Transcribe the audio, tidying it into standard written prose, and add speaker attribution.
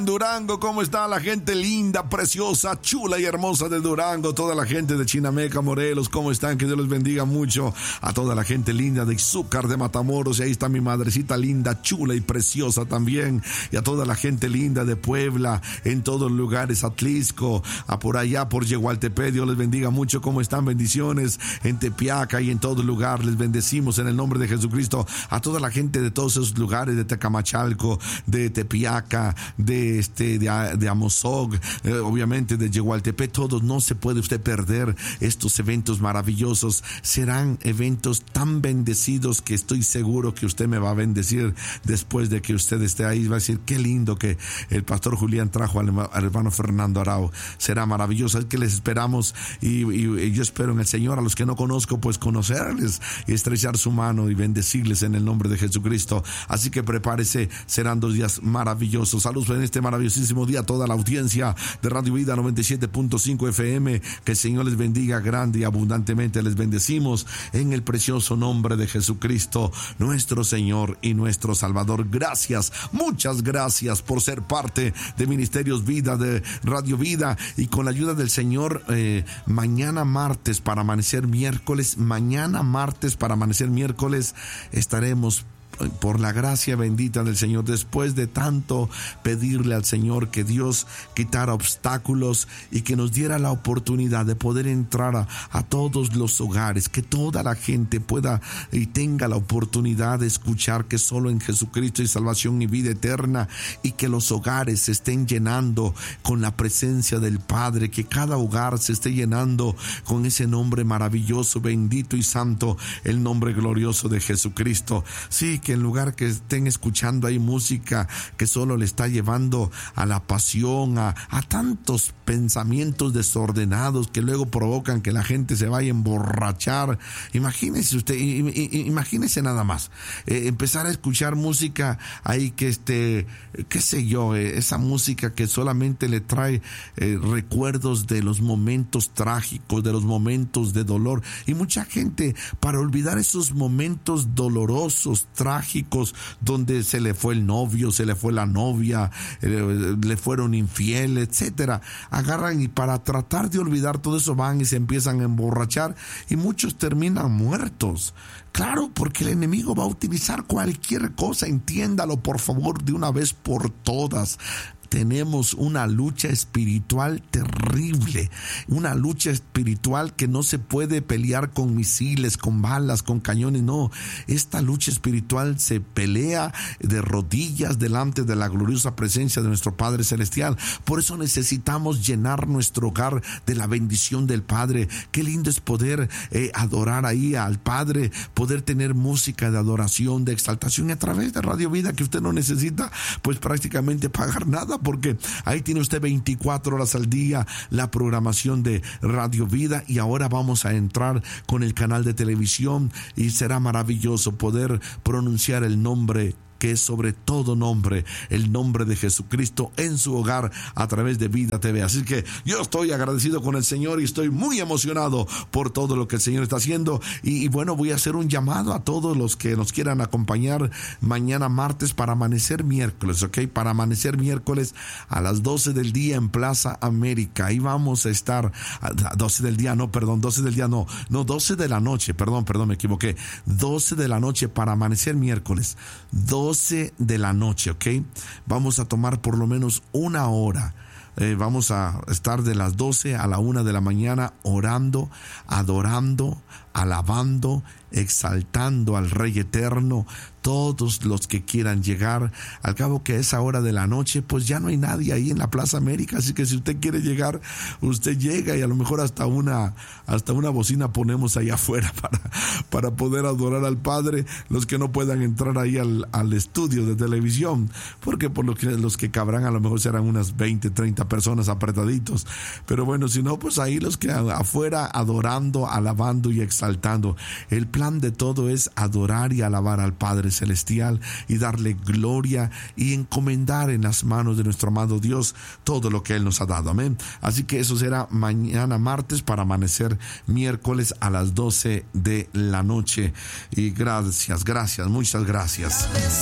Speaker 1: Durango, ¿cómo está la gente linda, preciosa, chula y hermosa de Durango? Toda la gente de Chinameca, Morelos, ¿cómo están? Que Dios les bendiga mucho. A toda la gente linda de Izúcar, de Matamoros, y ahí está mi madrecita linda, chula y preciosa también. Y a toda la gente linda de Puebla, en todos lugares, Atlisco, a por allá, por Yegualtepec, Dios les bendiga mucho. ¿Cómo están? Bendiciones en Tepiaca y en todo lugar. Les bendecimos en el nombre de Jesucristo. A toda la gente de todos esos lugares, de Tecamachalco, de Tepiaca, de Amozoc, obviamente de Yegualtepec, todos. No se puede usted perder estos eventos maravillosos. Serán eventos tan bendecidos que estoy seguro que usted me va a bendecir después de que usted esté ahí. Va a decir, qué lindo que el pastor Julián trajo al hermano Fernando Arau. Será maravilloso. Es que les esperamos y yo espero en el Señor. A los que no conozco, pues conocerles y estrechar su mano y bendecirles en el nombre de Jesucristo. Así que prepárese, serán 2 días maravillosos. Saludos en este maravillosísimo día a toda la audiencia de Radio Vida 97.5 FM. Que el Señor les bendiga grande y abundantemente. Les bendecimos en el precioso nombre de Jesucristo, nuestro Señor y nuestro Salvador. Gracias, muchas gracias por ser parte de Ministerios Vida, de Radio Vida, y con la ayuda del Señor, mañana martes para amanecer miércoles, estaremos, por la gracia bendita del Señor, después de tanto pedirle al Señor que Dios quitara obstáculos y que nos diera la oportunidad de poder entrar a todos los hogares, que toda la gente pueda y tenga la oportunidad de escuchar que solo en Jesucristo hay salvación y vida eterna, y que los hogares se estén llenando con la presencia del Padre, que cada hogar se esté llenando con ese nombre maravilloso, bendito y santo, el nombre glorioso de Jesucristo. Sí, que en lugar que estén escuchando ahí música que solo le está llevando a la pasión, a tantos pensamientos desordenados que luego provocan que la gente se vaya a emborrachar. Imagínese usted, imagínese nada más, empezar a escuchar música ahí que qué sé yo, esa música que solamente le trae recuerdos de los momentos trágicos, de los momentos de dolor. Y mucha gente, para olvidar esos momentos dolorosos, trágicos, donde se le fue el novio, se le fue la novia, le fueron infieles, etcétera, agarran y para tratar de olvidar todo eso van y se empiezan a emborrachar, y muchos terminan muertos. Claro, porque el enemigo va a utilizar cualquier cosa. Entiéndalo, por favor, de una vez por todas. Tenemos una lucha espiritual terrible, una lucha espiritual que no se puede pelear con misiles, con balas, con cañones. No, esta lucha espiritual se pelea de rodillas delante de la gloriosa presencia de nuestro Padre Celestial. Por eso necesitamos llenar nuestro hogar de la bendición del Padre. Qué lindo es poder adorar ahí al Padre, poder tener música de adoración, de exaltación, y a través de Radio Vida, que usted no necesita pues prácticamente pagar nada, porque ahí tiene usted 24 horas al día la programación de Radio Vida. Y ahora vamos a entrar con el canal de televisión, y será maravilloso poder pronunciar el nombre que es sobre todo nombre, el nombre de Jesucristo en su hogar a través de Vida TV. Así que yo estoy agradecido con el Señor y estoy muy emocionado por todo lo que el Señor está haciendo. Y bueno, voy a hacer un llamado a todos los que nos quieran acompañar mañana martes para amanecer miércoles, ¿ok? Para amanecer miércoles a las 12 del día en Plaza América. Ahí vamos a estar a 12 de la noche, perdón, me equivoqué. 12 de la noche para amanecer miércoles. 12 de la noche, ¿ok? Vamos a tomar por lo menos una hora. Vamos a estar de las 12 a la 1 de la mañana orando, adorando, alabando, exaltando al Rey Eterno. Todos los que quieran llegar, al cabo que a esa hora de la noche pues ya no hay nadie ahí en la Plaza América, así que si usted quiere llegar, usted llega, y a lo mejor hasta una bocina ponemos ahí afuera para poder adorar al Padre, los que no puedan entrar ahí al estudio de televisión, porque por lo que los que cabrán a lo mejor serán unas 20, 30 personas apretaditos, pero bueno, si no, pues ahí los que afuera adorando, alabando y exaltando. El plan de todo es adorar y alabar al Padre Celestial y darle gloria y encomendar en las manos de nuestro amado Dios todo lo que Él nos ha dado. Amén. Así que eso será mañana martes para amanecer miércoles a las 12 de la noche. Y gracias, muchas gracias.